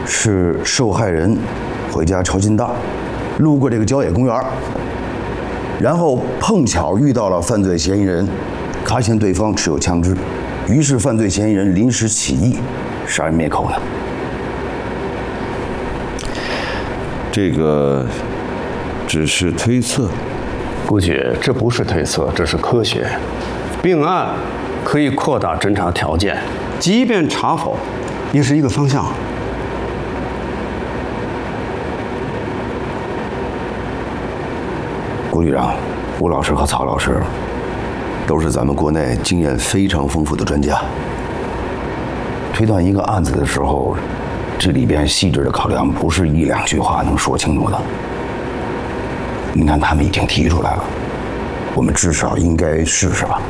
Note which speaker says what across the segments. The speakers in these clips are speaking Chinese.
Speaker 1: 是受害人回家抄近道，路过这个郊野公园，然后碰巧遇到了犯罪嫌疑人，发现对方持有枪支，于是犯罪嫌疑人临时起意，杀人灭口了。
Speaker 2: 这个只是推测。
Speaker 3: 估计这不是推测，这是科学。并案可以扩大侦查条件，即便查否，也是一个方向。
Speaker 1: 顾局长、吴老师和曹老师都是咱们国内经验非常丰富的专家。推断一个案子的时候，这里边细致的考量不是一两句话能说清楚的。你看，他们已经提出来了，我们至少应该试试吧。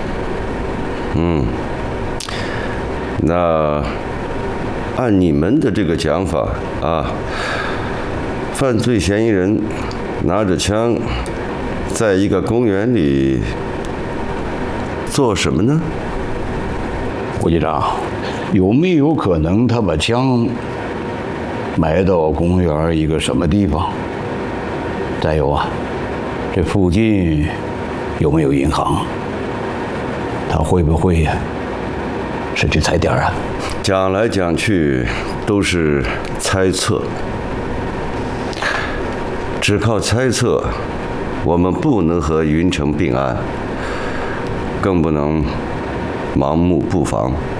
Speaker 2: 那按你们的这个讲法啊，犯罪嫌疑人拿着枪，在一个公园里做什么呢？
Speaker 4: 顾局长，有没有可能他把枪埋到公园一个什么地方？再有啊，这附近有没有银行？他会不会是去踩点啊？
Speaker 2: 讲来讲去都是猜测，只靠猜测，我们不能和云城并案，更不能盲目布防。